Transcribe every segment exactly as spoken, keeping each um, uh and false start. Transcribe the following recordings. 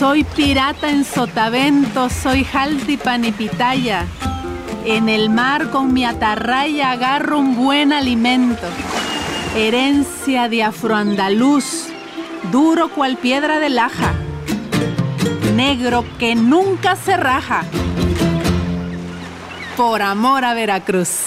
Soy pirata en Sotavento, soy jaltipan y pitaya. En el mar con mi atarraya agarro un buen alimento. Herencia de afroandaluz, duro cual piedra de laja. Negro que nunca se raja. Por amor a Veracruz.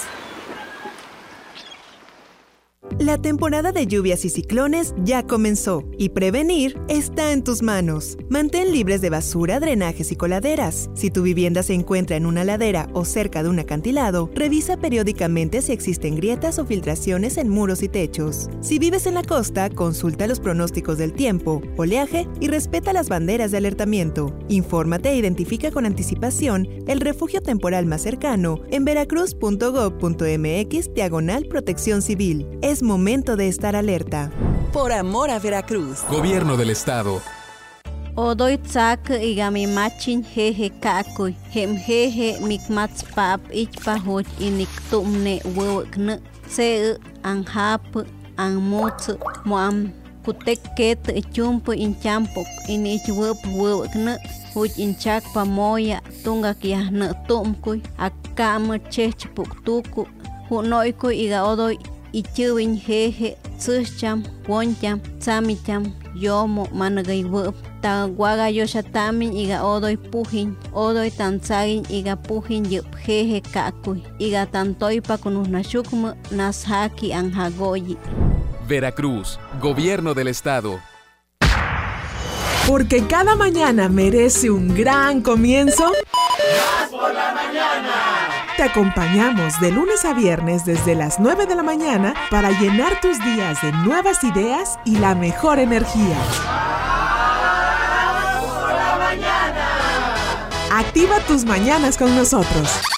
La temporada de lluvias y ciclones ya comenzó y prevenir está en tus manos. Mantén libres de basura, drenajes y coladeras. Si tu vivienda se encuentra en una ladera o cerca de un acantilado, revisa periódicamente si existen grietas o filtraciones en muros y techos. Si vives en la costa, consulta los pronósticos del tiempo, oleaje y respeta las banderas de alertamiento. Infórmate e identifica con anticipación el refugio temporal más cercano en veracruz punto gob punto mx diagonal protección civil. Es momento de estar alerta. Por amor a Veracruz. Gobierno del Estado. Odoy tsak igami machin jeje kakoy. Hem jeje mikmats pap ichpahoch iniktumne wewekne. Se anhap anmutsu moam kutek chumpo inchampok inich wep wewekne. Huch inchak pamoya tungak yahne tumkuy. Akam chechpuk tuku. Hunoykoy iga odoy ichuwin jeje tsucham woncham tsamicham yomo managay wep ta waga yoshatamin iga odoy pujin odoy tanzagin iga pujin yup jeje kakuy iga tantoy pa kunusnashukmu nashaki anjagoyi. Veracruz, Gobierno del Estado. Porque cada mañana merece un gran comienzo. ¡Más por la mañana! Te acompañamos de lunes a viernes desde las nueve de la mañana para llenar tus días de nuevas ideas y la mejor energía. ¡Más por la mañana! Activa tus mañanas con nosotros.